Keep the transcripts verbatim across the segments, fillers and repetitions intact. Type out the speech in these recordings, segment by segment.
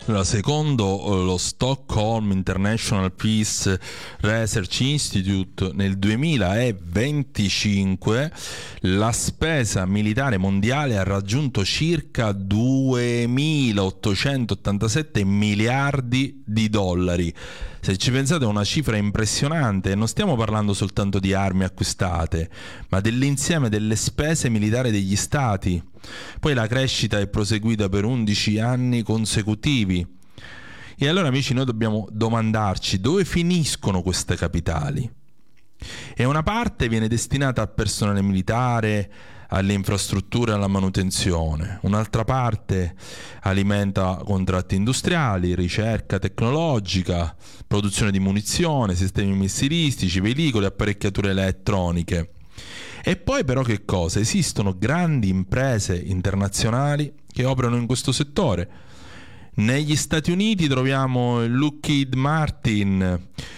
Allora, secondo lo Stockholm International Peace Research Institute, nel duemilaventicinque la spesa militare mondiale ha raggiunto circa duemilaottocentottantasette miliardi di dollari. Se ci pensate è una cifra impressionante, non stiamo parlando soltanto di armi acquistate, ma dell'insieme delle spese militari degli stati. Poi la crescita è proseguita per undici anni consecutivi. E allora, amici, noi dobbiamo domandarci dove finiscono queste capitali. E una parte viene destinata al personale militare, alle infrastrutture e alla manutenzione, un'altra parte alimenta contratti industriali, ricerca tecnologica, produzione di munizione, sistemi missilistici, veicoli, apparecchiature elettroniche. E poi però che cosa? Esistono grandi imprese internazionali che operano in questo settore. Negli Stati Uniti troviamo il Lockheed Martin,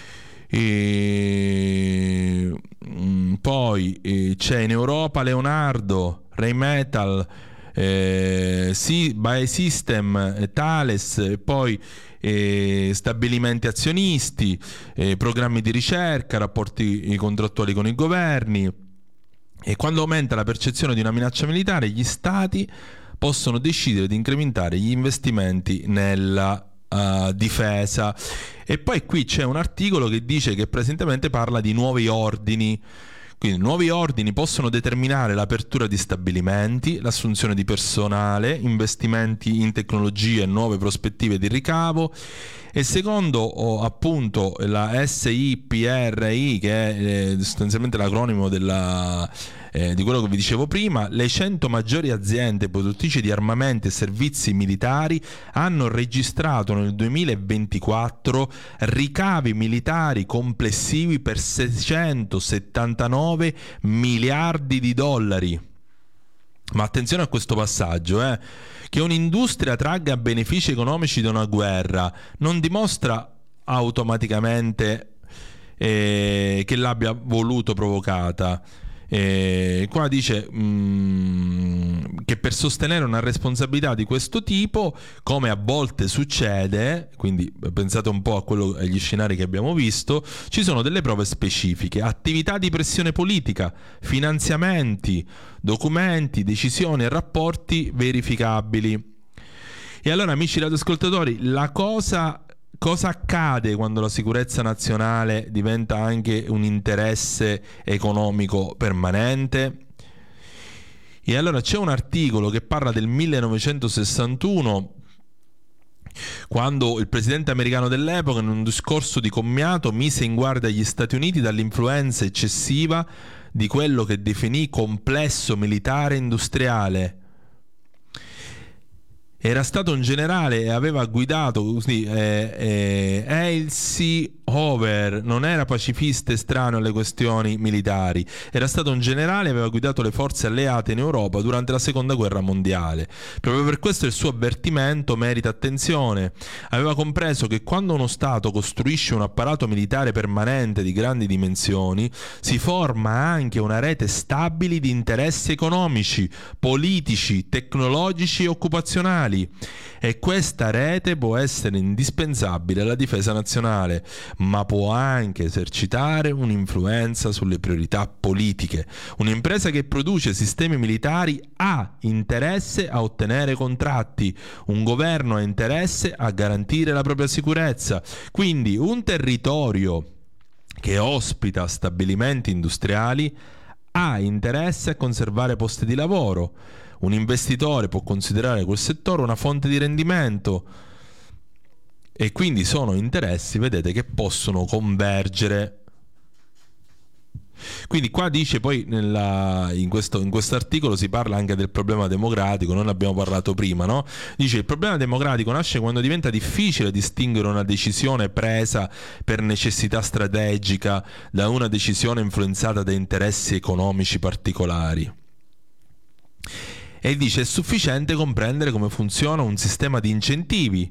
e poi eh, c'è in Europa Leonardo, Rheinmetall, eh, sì, Biosystems, eh, Thales, e poi eh, stabilimenti azionisti, eh, programmi di ricerca, rapporti contrattuali con i governi. E quando aumenta la percezione di una minaccia militare, gli stati possono decidere di incrementare gli investimenti nella Uh, difesa. E poi qui c'è un articolo che dice che presentemente parla di nuovi ordini. Quindi nuovi ordini possono determinare l'apertura di stabilimenti, l'assunzione di personale, investimenti in tecnologie e nuove prospettive di ricavo. E secondo oh, appunto la S I P R I, che è eh, sostanzialmente l'acronimo della, eh, di quello che vi dicevo prima, le cento maggiori aziende produttrici di armamenti e servizi militari hanno registrato nel duemilaventiquattro ricavi militari complessivi per seicentosettantanove miliardi di dollari. Ma attenzione a questo passaggio, eh. Che un'industria tragga benefici economici da una guerra non dimostra automaticamente eh, che l'abbia voluto provocata. Eh, qua dice mh, che per sostenere una responsabilità di questo tipo, come a volte succede, quindi pensate un po' a quello, agli scenari che abbiamo visto, ci sono delle prove specifiche: attività di pressione politica, finanziamenti, documenti, decisioni e rapporti verificabili. E allora, amici radioascoltatori, la cosa Cosa accade quando la sicurezza nazionale diventa anche un interesse economico permanente? E allora c'è un articolo che parla del millenovecentosessantuno, quando il presidente americano dell'epoca, in un discorso di commiato, mise in guardia gli Stati Uniti dall'influenza eccessiva di quello che definì complesso militare industriale. Era stato un generale e aveva guidato così, eh, eh, Eisenhower non era pacifista estraneo alle questioni militari, era stato un generale e aveva guidato le forze alleate in Europa durante la seconda guerra mondiale. Proprio per questo il suo avvertimento merita attenzione. Aveva compreso che quando uno Stato costruisce un apparato militare permanente di grandi dimensioni, si forma anche una rete stabile di interessi economici, politici, tecnologici e occupazionali. E questa rete può essere indispensabile alla difesa nazionale, ma può anche esercitare un'influenza sulle priorità politiche. Un'impresa che produce sistemi militari ha interesse a ottenere contratti, un governo ha interesse a garantire la propria sicurezza. Quindi un territorio che ospita stabilimenti industriali ha interesse a conservare posti di lavoro. Un investitore può considerare quel settore una fonte di rendimento, e quindi sono interessi, vedete, che possono convergere. Quindi qua dice poi nella, in questo in questo articolo si parla anche del problema democratico, non ne abbiamo parlato prima, no? Dice: il problema democratico nasce quando diventa difficile distinguere una decisione presa per necessità strategica da una decisione influenzata da interessi economici particolari. E dice: è sufficiente comprendere come funziona un sistema di incentivi,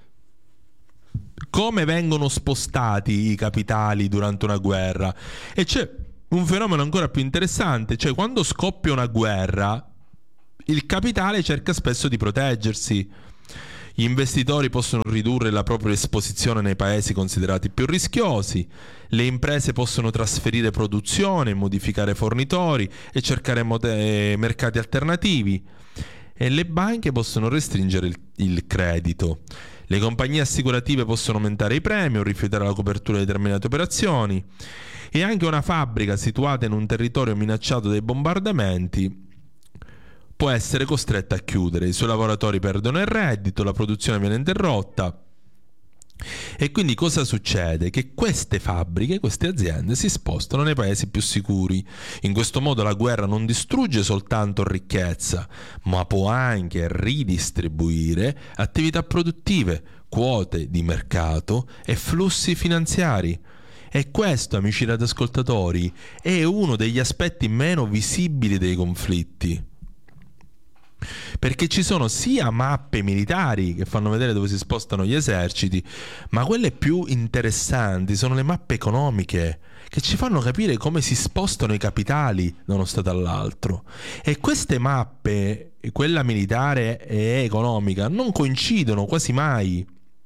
come vengono spostati i capitali durante una guerra. E c'è un fenomeno ancora più interessante, cioè quando scoppia una guerra il capitale cerca spesso di proteggersi. Gli investitori possono ridurre la propria esposizione nei paesi considerati più rischiosi, le imprese possono trasferire produzione, modificare fornitori e cercare mote- mercati alternativi, e le banche possono restringere il, il credito. Le compagnie assicurative possono aumentare i premi o rifiutare la copertura di determinate operazioni, e anche una fabbrica situata in un territorio minacciato dai bombardamenti può essere costretta a chiudere. I suoi lavoratori perdono il reddito, la produzione viene interrotta. E quindi cosa succede? Che queste fabbriche, queste aziende si spostano nei paesi più sicuri. In questo modo la guerra non distrugge soltanto ricchezza, ma può anche ridistribuire attività produttive, quote di mercato e flussi finanziari. E questo, amici radioascoltatori, è uno degli aspetti meno visibili dei conflitti. Perché ci sono sia mappe militari che fanno vedere dove si spostano gli eserciti, ma quelle più interessanti sono le mappe economiche, che ci fanno capire come si spostano i capitali da uno stato all'altro. E queste mappe, quella militare e economica, non coincidono quasi mai.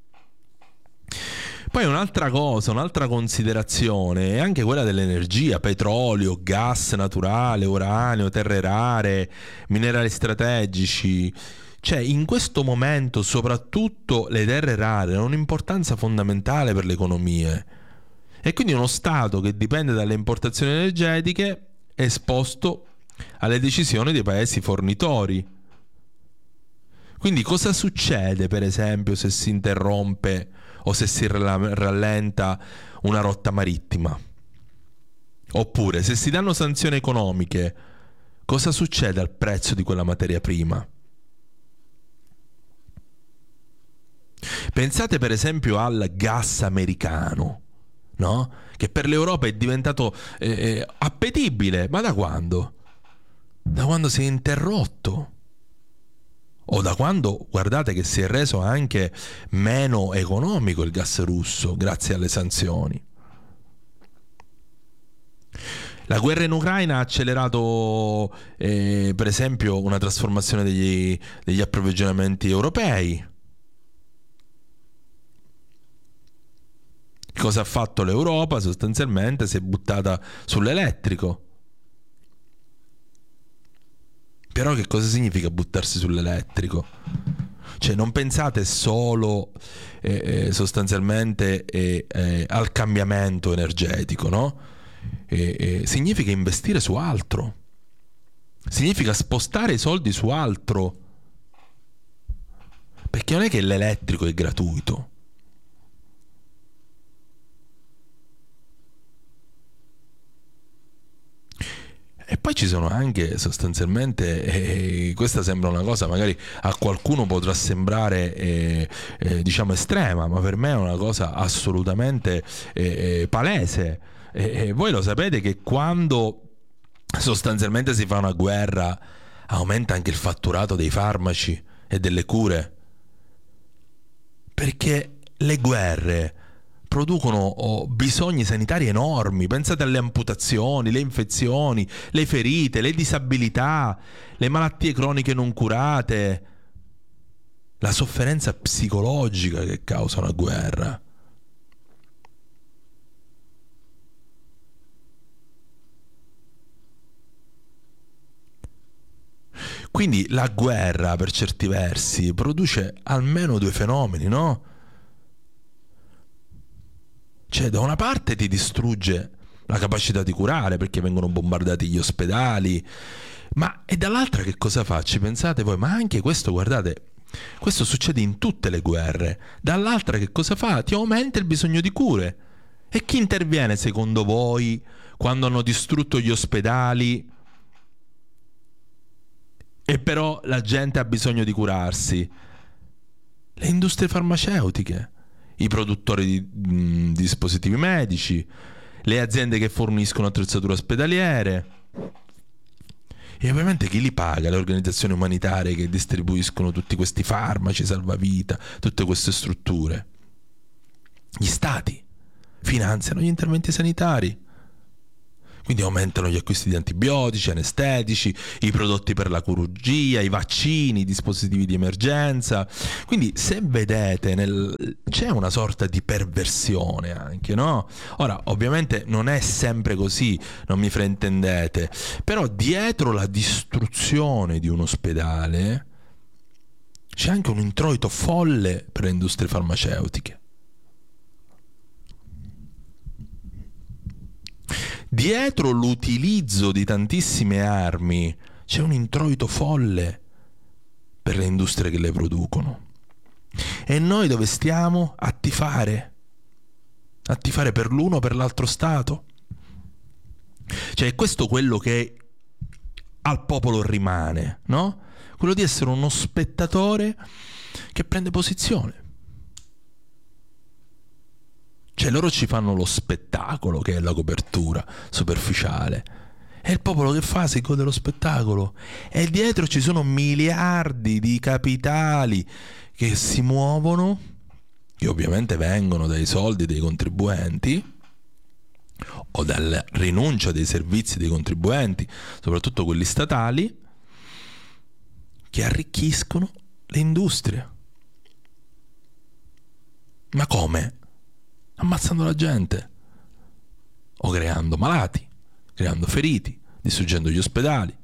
Poi un'altra cosa, un'altra considerazione è anche quella dell'energia: petrolio, gas naturale, uranio, terre rare, minerali strategici. Cioè, in questo momento soprattutto le terre rare hanno un'importanza fondamentale per le economie, e quindi uno Stato che dipende dalle importazioni energetiche è esposto alle decisioni dei paesi fornitori. Quindi cosa succede, per esempio, se si interrompe o se si rallenta una rotta marittima? Oppure, se si danno sanzioni economiche, cosa succede al prezzo di quella materia prima? Pensate per esempio al gas americano, no? Che per l'Europa è diventato eh, appetibile, ma da quando? Da quando si è interrotto. O da quando, guardate, che si è reso anche meno economico il gas russo grazie alle sanzioni. La guerra in Ucraina ha accelerato eh, per esempio una trasformazione degli, degli approvvigionamenti europei. Cosa ha fatto l'Europa? Sostanzialmente si è buttata sull'elettrico. Però che cosa significa buttarsi sull'elettrico? Cioè, non pensate solo eh, eh, sostanzialmente eh, eh, al cambiamento energetico, no? Eh, eh, significa investire su altro. Significa spostare i soldi su altro. Perché non è che l'elettrico è gratuito. E poi ci sono anche sostanzialmente, eh, questa sembra una cosa magari a qualcuno potrà sembrare eh, eh, diciamo estrema, ma per me è una cosa assolutamente eh, palese. E eh, voi lo sapete che quando sostanzialmente si fa una guerra aumenta anche il fatturato dei farmaci e delle cure? Perché le guerre producono oh, bisogni sanitari enormi. Pensate alle amputazioni, le infezioni, le ferite, le disabilità, le malattie croniche non curate, la sofferenza psicologica che causa una guerra. Quindi la guerra, per certi versi, produce almeno due fenomeni, no? Cioè, da una parte ti distrugge la capacità di curare perché vengono bombardati gli ospedali, ma e dall'altra che cosa fa? Ci pensate voi? Ma anche questo, guardate, questo succede in tutte le guerre. Dall'altra che cosa fa? Ti aumenta il bisogno di cure. E chi interviene secondo voi quando hanno distrutto gli ospedali e però la gente ha bisogno di curarsi? Le industrie farmaceutiche, i produttori di, di dispositivi medici, le aziende che forniscono attrezzature ospedaliere, e ovviamente chi li paga? Le organizzazioni umanitarie che distribuiscono tutti questi farmaci salvavita, tutte queste strutture. Gli stati finanziano gli interventi sanitari. Quindi aumentano gli acquisti di antibiotici, anestetici, i prodotti per la chirurgia, i vaccini, i dispositivi di emergenza. Quindi se vedete, nel... c'è una sorta di perversione anche, no? Ora, ovviamente non è sempre così, non mi fraintendete, però dietro la distruzione di un ospedale c'è anche un introito folle per le industrie farmaceutiche. Dietro l'utilizzo di tantissime armi c'è un introito folle per le industrie che le producono. E noi dove stiamo? A tifare? A tifare per l'uno o per l'altro Stato? Cioè, è questo quello che al popolo rimane, no? Quello di essere uno spettatore che prende posizione. Cioè loro ci fanno lo spettacolo, che è la copertura superficiale, e il popolo che fa si gode lo spettacolo, e dietro ci sono miliardi di capitali che si muovono, che ovviamente vengono dai soldi dei contribuenti o dalla rinuncia dei servizi dei contribuenti, soprattutto quelli statali, che arricchiscono le industrie. Ma come? Ammazzando la gente, o creando malati, creando feriti, distruggendo gli ospedali.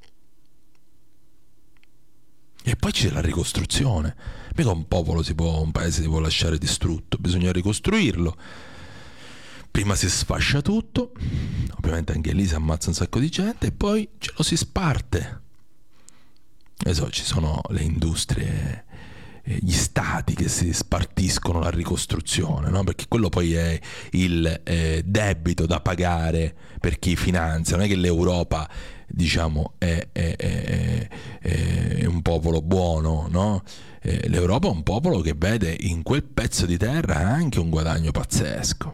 E poi c'è la ricostruzione. Mica un popolo si può, un paese si può lasciare distrutto, bisogna ricostruirlo. Prima si sfascia tutto, ovviamente anche lì si ammazza un sacco di gente, e poi ce lo si sparte. E so, ci sono le industrie, gli stati che si spartiscono la ricostruzione, no? Perché quello poi è il eh, debito da pagare per chi finanzia. Non è che l'Europa, diciamo, è, è, è, è un popolo buono, no? Eh, L'Europa è un popolo che vede in quel pezzo di terra anche un guadagno pazzesco,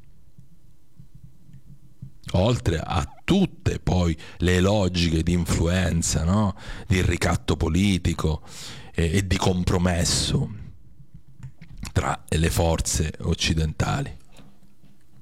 oltre a tutte poi le logiche di influenza, no? Di ricatto politico e di compromesso tra le forze occidentali.